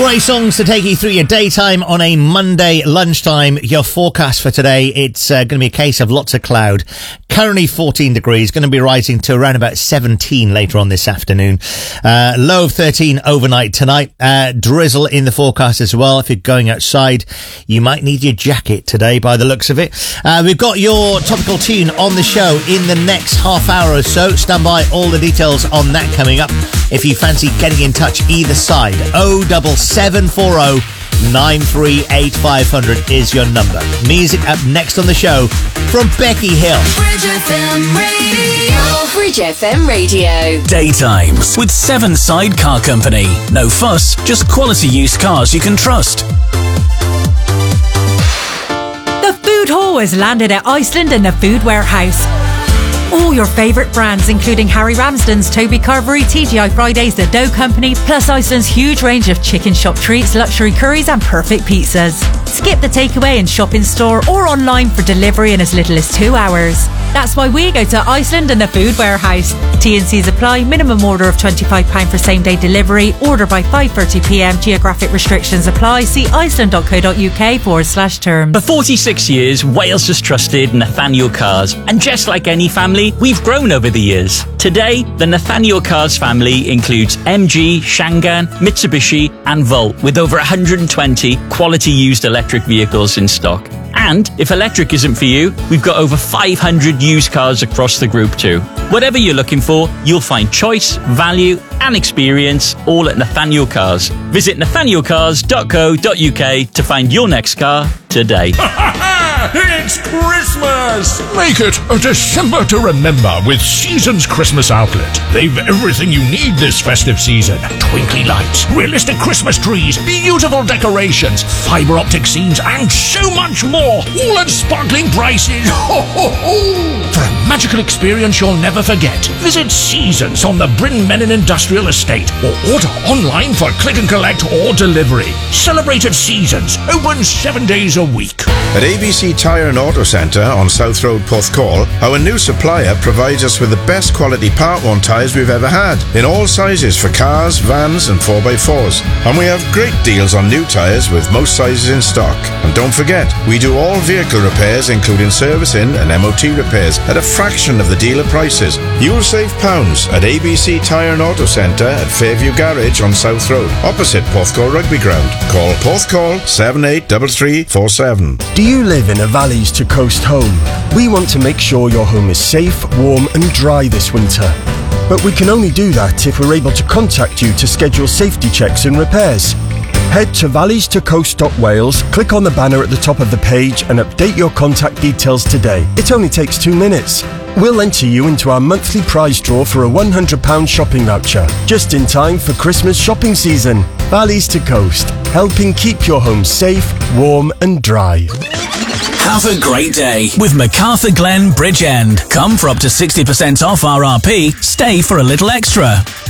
Great songs to take you through your daytime on a Monday lunchtime. Your forecast for today, it's going to be a case of lots of cloud. Currently 14 degrees, going to be rising to around about 17 later on this afternoon. Low of 13 overnight tonight. Drizzle in the forecast as well. If you're going outside, you might need your jacket today by the looks of it. We've got your topical tune on the show in the next half hour or so. Stand by, all the details on that coming up. If you fancy getting in touch either side, 07740 938 500 is your number. Music up next on the show from Becky Hill. Bridge FM Radio. Bridge FM Radio. Daytimes with Seven Side Car Company. No fuss, just quality used cars you can trust. The food hall has landed at Iceland and the Food Warehouse. All your favourite brands, including Harry Ramsden's, Toby Carvery, TGI Fridays, The Dough Company, plus Iceland's huge range of chicken shop treats, luxury curries and perfect pizzas. Skip the takeaway and shop in store or online for delivery in as little as 2 hours. That's why we go to Iceland and the Food Warehouse. T&Cs apply. Minimum order of £25 for same-day delivery. Order by 5:30pm. Geographic restrictions apply. See iceland.co.uk/terms. For 46 years, Wales has trusted Nathaniel Cars. And just like any family, we've grown over the years. Today, the Nathaniel Cars family includes MG, Shangan, Mitsubishi and Volt, with over 120 quality used electric vehicles in stock. And if electric isn't for you, we've got over 500 used cars across the group too. Whatever you're looking for, you'll find choice, value and experience all at Nathaniel Cars. Visit nathanielcars.co.uk to find your next car today. It's Christmas! Make it a December to remember with Seasons Christmas Outlet. They've everything you need this festive season. Twinkly lights, realistic Christmas trees, beautiful decorations, fibre optic scenes, and so much more. All at sparkling prices. Ho, ho, ho. For a magical experience you'll never forget, visit Seasons on the Bryn Menin Industrial Estate or order online for click and collect or delivery. Celebrate at Seasons, open 7 days a week. At ABC Tyre and Auto Centre on South Road, Porthcawl, our new supplier provides us with the best quality part-worn tyres we've ever had, in all sizes for cars, vans and 4x4s. And we have great deals on new tyres with most sizes in stock. And don't forget, we do all vehicle repairs including servicing and MOT repairs at a fraction of the dealer prices. You'll save pounds at ABC Tyre and Auto Centre at Fairview Garage on South Road, opposite Porthcawl Rugby Ground. Call Porthcawl 783347. Do you live in a Valleys to Coast home? We want to make sure your home is safe, warm and dry this winter. But we can only do that if we're able to contact you to schedule safety checks and repairs. Head to valleys2coast.wales, click on the banner at the top of the page and update your contact details today. It only takes 2 minutes. We'll enter you into our monthly prize draw for a £100 shopping voucher, just in time for Christmas shopping season. Valleys to Coast, helping keep your home safe, warm and dry. Have a great day with MacArthur Glen Bridge End. Come for up to 60% off RRP, stay for a little extra.